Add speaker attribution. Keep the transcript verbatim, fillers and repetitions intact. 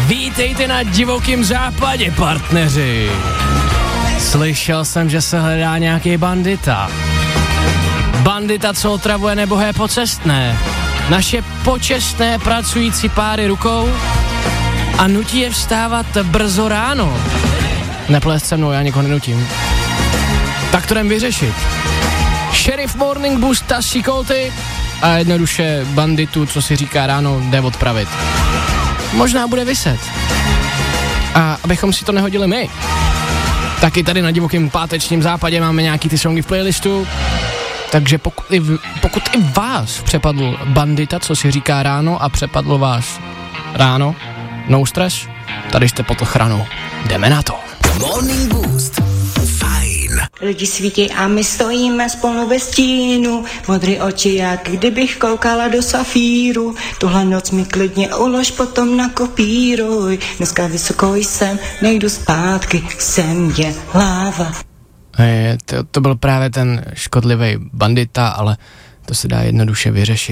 Speaker 1: Vítejte na divokém západě, partneři. Slyšel jsem, že se hledá nějaký bandita. Bandita, co otravuje nebohé pocestné. Naše počestné pracující páry rukou a nutí je vstávat brzo ráno. Neplést se mnou, já nikoho nenutím. Tak to jdem vyřešit. Sheriff Morning Boost tasí kolty a jednoduše banditu, co si říká ráno, jde odpravit. Možná bude viset. A abychom si to nehodili my, taky tady na divokém pátečním západě máme nějaký ty songy v playlistu, takže pokud i, pokud i vás přepadl bandita, co si říká ráno a přepadl vás ráno, no stres, tady jste pod ochranou. Jdeme na to.
Speaker 2: Morning Boost. Fajn.
Speaker 3: Lidi svítí a my stojíme spolu ve stínu, modrý oči, jak kdybych koukala do safíru. Tuhle noc mi klidně ulož, potom nakopíruj. Dneska vysoko jsem, nejdu zpátky, jsem je hlava.
Speaker 1: Je, to, to byl právě ten škodlivý bandita, ale to se dá jednoduše vyřešit.